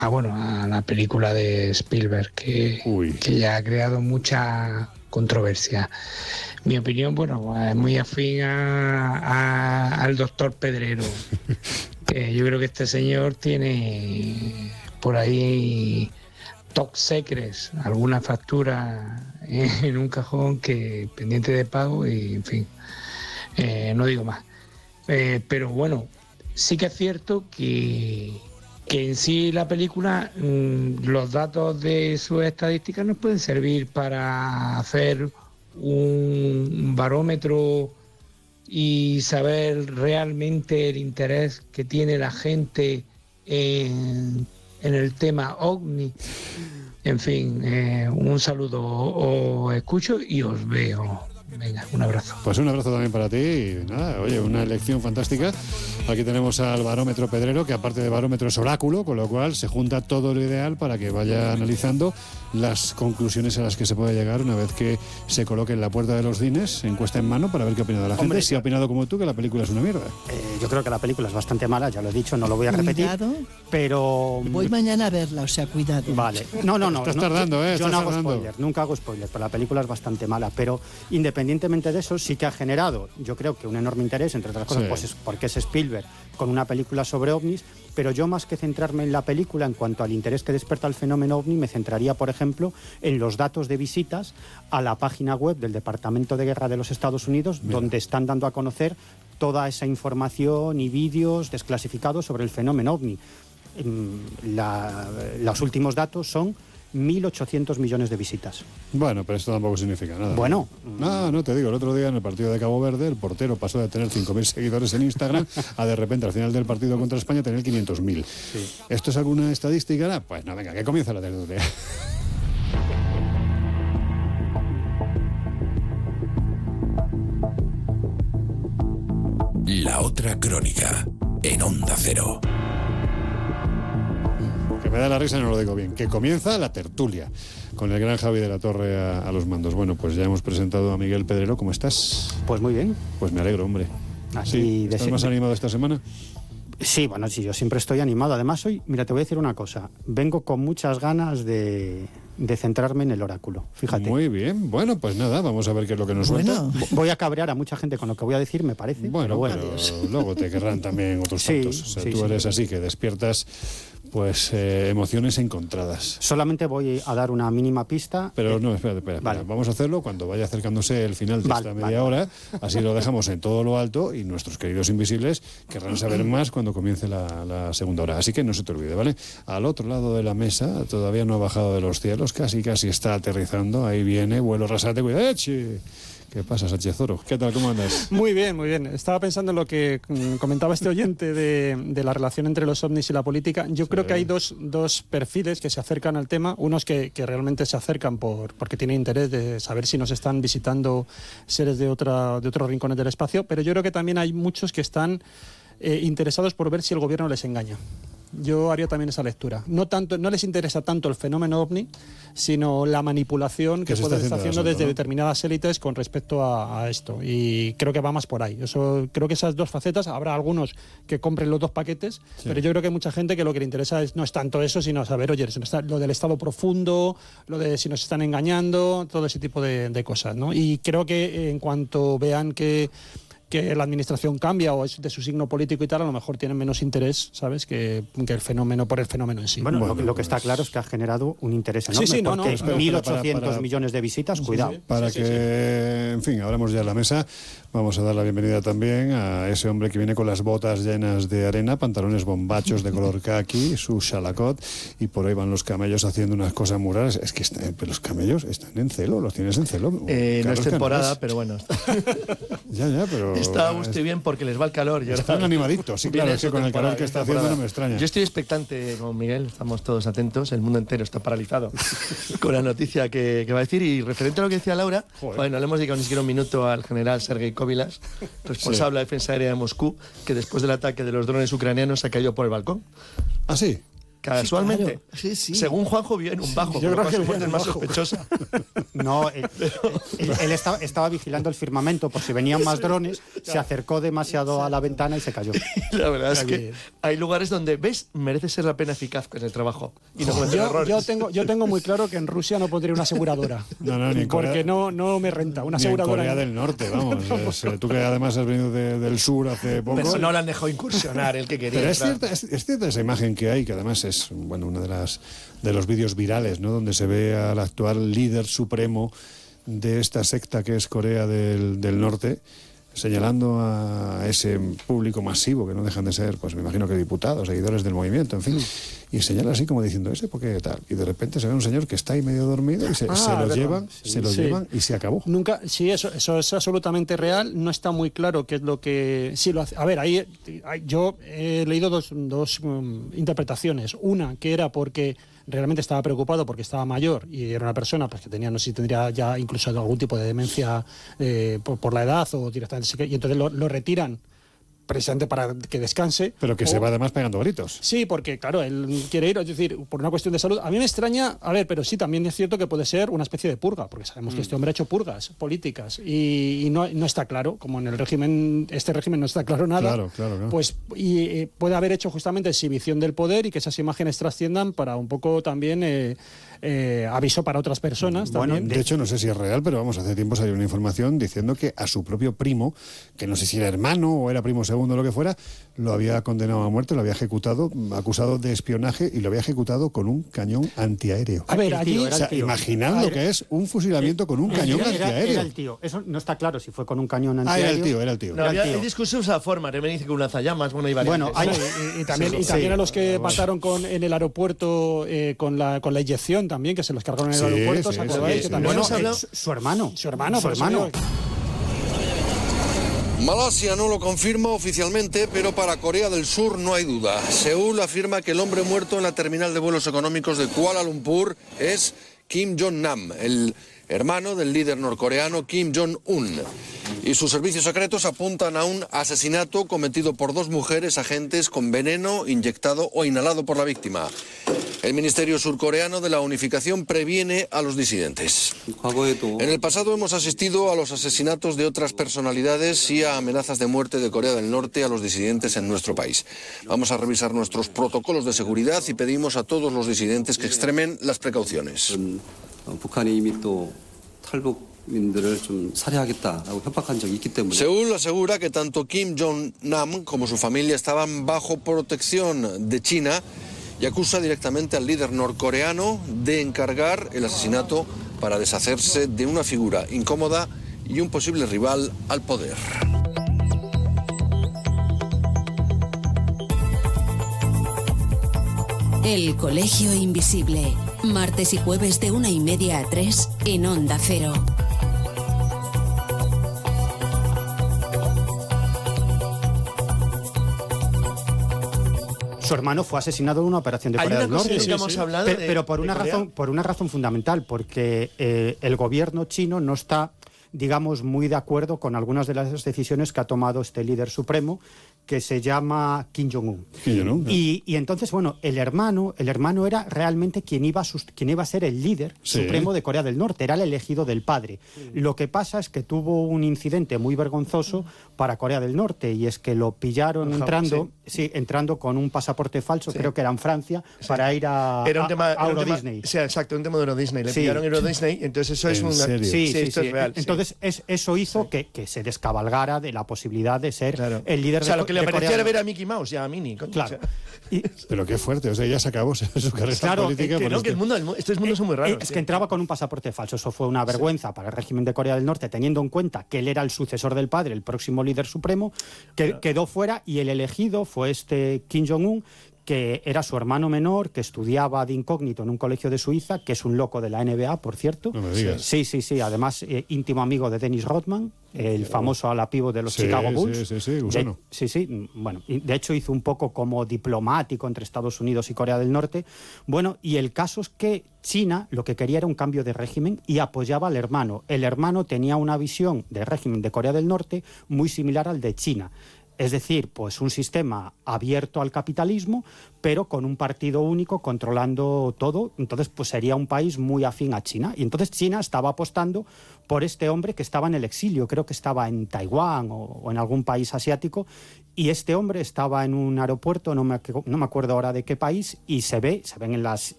bueno, a la película de Spielberg, que ya ha creado mucha controversia. Mi opinión, bueno, es muy afín al doctor Pedrero. Yo creo que este señor tiene por ahí top secrets, alguna factura en un cajón que pendiente de pago y, en fin, no digo más. Pero bueno, sí que es cierto que en sí la película, los datos de sus estadísticas nos pueden servir para hacer un barómetro y saber realmente el interés que tiene la gente en el tema OVNI. En fin, un saludo, os escucho y os veo. Venga, un abrazo. Pues un abrazo también para ti y nada, oye, una elección fantástica. Aquí tenemos al barómetro Pedrero, que aparte de barómetro es oráculo, con lo cual se junta todo lo ideal para que vaya analizando las conclusiones a las que se puede llegar una vez que se coloque en la puerta de los cines, encuesta en mano, para ver qué ha opinado la gente. Hombre, si ha opinado como tú, que la película es una mierda. Yo creo que la película es bastante mala, ya lo he dicho, no lo voy a repetir. Cuidado. Pero... Voy mañana a verla, o sea, cuidado. Vale. No. Estás tardando, Yo estás no hago tardando. spoiler, nunca hago spoiler, pero la película es bastante mala. Pero independientemente de eso, sí que ha generado, yo creo que un enorme interés, entre otras cosas, Sí. pues es porque es Spielberg con una película sobre ovnis, pero yo más que centrarme en la película en cuanto al interés que despierta el fenómeno ovni, me centraría, por ejemplo, en los datos de visitas a la página web del Departamento de Guerra de los Estados Unidos, donde están dando a conocer toda esa información y vídeos desclasificados sobre el fenómeno ovni. Los últimos datos son 1.800 millones de visitas. Bueno, pero esto tampoco significa nada. Bueno. No, te digo, el otro día en el partido de Cabo Verde, el portero pasó de tener 5.000 seguidores en Instagram a de repente al final del partido contra España tener 500.000. Sí. ¿Esto es alguna estadística? Pues no, venga, que comienza la tertulia. La otra crónica, en Onda Cero. Que me da la risa y no lo digo bien. Que comienza la tertulia con el gran Javi de la Torre a los mandos. Bueno, pues ya hemos presentado a Miguel Pedrero. ¿Cómo estás? Pues muy bien. Pues me alegro, hombre. Así ¿Estás más animado esta semana? Sí, bueno, sí, yo siempre estoy animado. Además, hoy, mira, te voy a decir una cosa. Vengo con muchas ganas de centrarme en el oráculo. Fíjate. Muy bien. Bueno, pues nada, vamos a ver qué es lo que nos suelta. Voy a cabrear a mucha gente con lo que voy a decir, me parece. Bueno, pero luego te querrán también otros tantos. O sea, tú eres así, que despiertas pues emociones encontradas. Solamente voy a dar una mínima pista. Pero no, espera. Vale. Vamos a hacerlo cuando vaya acercándose el final de esta media hora. Así lo dejamos en todo lo alto y nuestros queridos invisibles querrán saber más cuando comience la segunda hora. Así que no se te olvide, ¿vale? Al otro lado de la mesa, todavía no ha bajado de los cielos, casi está aterrizando. Ahí viene, vuelo rasante, cuidado. ¡Eche! ¿Qué pasa, Sánchez Oro? ¿Qué tal? ¿Cómo andas? Muy bien, muy bien. Estaba pensando en lo que comentaba este oyente de la relación entre los ovnis y la política. Yo creo que hay dos perfiles que se acercan al tema. Unos que realmente se acercan porque tienen interés de saber si nos están visitando seres de otros rincones del espacio, pero yo creo que también hay muchos que están interesados por ver si el gobierno les engaña. Yo haría también esa lectura. No les interesa tanto el fenómeno ovni, sino la manipulación que pueden estar haciendo desde determinadas élites con respecto a esto. Y creo que va más por ahí. Creo que esas dos facetas, habrá algunos que compren los dos paquetes, pero yo creo que hay mucha gente que lo que le interesa no es tanto eso, sino saber, oye, lo del estado profundo, lo de si nos están engañando, todo ese tipo de cosas, ¿no? Y creo que en cuanto vean que la administración cambia o es de su signo político y tal, a lo mejor tienen menos interés, ¿sabes?, que el fenómeno por el fenómeno en sí. Bueno, lo que está claro es que ha generado un interés enorme, porque 1.800 millones de visitas, cuidado. En fin, abramos ya la mesa. Vamos a dar la bienvenida también a ese hombre que viene con las botas llenas de arena, pantalones bombachos de color caqui, su chalacot, y por ahí van los camellos haciendo unas cosas muy raras. Es que los camellos están en celo, los tienes en celo. No es temporada, pero bueno. Ya, pero... Está usted bien porque les va el calor. Están animaditos, sí, claro, es que con el calor que está haciendo no me extraña. Yo estoy expectante con Miguel, estamos todos atentos, el mundo entero está paralizado con la noticia que va a decir. Y referente a lo que decía Laura, bueno, le hemos dedicado ni siquiera un minuto al general Sergei Kovilas, responsable de la defensa aérea de Moscú, que después del ataque de los drones ucranianos se ha caído por el balcón. ¿Ah, sí? casualmente, Sí, sí. según Juanjo, vio en un bajo. Yo creo que su muerte vio en es más un bajo. sospechosa. No, él estaba vigilando el firmamento por si venían más drones, se acercó demasiado a la ventana y se cayó. La verdad es que hay lugares donde, ¿ves? Merece ser la pena eficaz en el trabajo y no cometer errores. Yo tengo muy claro que en Rusia no pondría una aseguradora. No, ni en Corea, porque no me renta. Una ni en aseguradora. Corea del Norte, vamos. Tú que además has venido del sur hace poco. Pero no le han dejado incursionar el que quería. Pero es cierta esa imagen que hay, que además es una de los vídeos virales, ¿no? Donde se ve al actual líder supremo de esta secta que es Corea del Norte, señalando a ese público masivo que no dejan de ser, pues me imagino que diputados, seguidores del movimiento, en fin, y señala así como diciendo, ¿ese por qué tal? Y de repente se ve un señor que está ahí medio dormido y se lo llevan y se acabó. Nunca, sí, eso es absolutamente real. No está muy claro qué es lo que sí lo hace. A ver, yo he leído dos interpretaciones. Una que era porque realmente estaba preocupado porque estaba mayor y era una persona pues que tenía, no sé si tendría ya incluso algún tipo de demencia por la edad o directamente, y entonces lo retiran precisamente para que descanse. Pero que se va además pegando gritos. Sí, porque claro, él quiere ir, es decir, por una cuestión de salud. A mí me extraña, pero sí, también es cierto que puede ser una especie de purga, porque sabemos que este hombre ha hecho purgas políticas y no está claro, como en este régimen no está claro nada, claro. Pues puede haber hecho justamente exhibición del poder y que esas imágenes trasciendan para un poco también aviso para otras personas. Bueno, también. de hecho, no sé si es real, pero vamos, hace tiempo salió una información diciendo que a su propio primo, que no sé si era hermano o era primo segundo o lo que fuera, lo había condenado a muerte, lo había ejecutado, acusado de espionaje y lo había ejecutado con un cañón antiaéreo. A ver, allí... imaginad lo que es un fusilamiento con un cañón antiaéreo. Era el tío. Eso no está claro si fue con un cañón antiaéreo. Era el tío. No, hay discusiones a forma, me dice que un lanzallamas, hay variantes. Y también a los que mataron en el aeropuerto con la inyección también, que se los cargaron en el aeropuerto, ¿os acordáis? Su hermano. Malasia no lo confirma oficialmente, pero para Corea del Sur no hay duda. Seúl afirma que el hombre muerto en la terminal de vuelos económicos de Kuala Lumpur es Kim Jong-nam, el hermano del líder norcoreano Kim Jong-un. Y sus servicios secretos apuntan a un asesinato cometido por dos mujeres agentes con veneno inyectado o inhalado por la víctima. El Ministerio Surcoreano de la Unificación previene a los disidentes. En el pasado hemos asistido a los asesinatos de otras personalidades y a amenazas de muerte de Corea del Norte a los disidentes en nuestro país. Vamos a revisar nuestros protocolos de seguridad y pedimos a todos los disidentes que extremen las precauciones. Seúl asegura que tanto Kim Jong-nam como su familia estaban bajo protección de China y acusa directamente al líder norcoreano de encargar el asesinato para deshacerse de una figura incómoda y un posible rival al poder. El Colegio Invisible, martes y jueves de 1:30 a 3 en Onda Cero. Su hermano fue asesinado en una operación de Corea del Norte. Pero por una razón fundamental, porque el gobierno chino no está, digamos, muy de acuerdo con algunas de las decisiones que ha tomado este líder supremo, que se llama Kim Jong-un. Y entonces, bueno, el hermano era realmente quien iba a ser el líder supremo de Corea del Norte, era el elegido del padre. Lo que pasa es que tuvo un incidente muy vergonzoso para Corea del Norte, y es que lo pillaron entrando con un pasaporte falso, creo que era en Francia, para ir a Euro Disney. Sí, exacto, un tema de Euro Disney. Le pillaron Euro Disney, entonces eso es una... Esto es real. Entonces eso hizo que se descabalgara de la posibilidad de ser el líder de lo que le parecía era ver a Mickey Mouse y a Minnie. Claro. Pero qué fuerte, o sea, ya se acabó su carrera política. Estos mundos son muy raros. Es que entraba con un pasaporte falso. Eso fue una vergüenza para el régimen de Corea del Norte, teniendo en cuenta que él era el sucesor del padre, el próximo líder supremo, que quedó fuera, y el elegido fue este Kim Jong-un, que era su hermano menor, que estudiaba de incógnito en un colegio de Suiza, que es un loco de la NBA, por cierto. No me digas. Sí. Además, íntimo amigo de Dennis Rodman, el famoso ala pívot de los Chicago Bulls. Gusano. Bueno, de hecho hizo un poco como diplomático entre Estados Unidos y Corea del Norte. Bueno, y el caso es que China lo que quería era un cambio de régimen y apoyaba al hermano. El hermano tenía una visión de régimen de Corea del Norte muy similar al de China. Es decir, pues un sistema abierto al capitalismo, pero con un partido único controlando todo. Entonces, pues sería un país muy afín a China. Y entonces China estaba apostando por este hombre que estaba en el exilio, creo que estaba en Taiwán o en algún país asiático, y este hombre estaba en un aeropuerto, no me acuerdo ahora de qué país, y se ven en las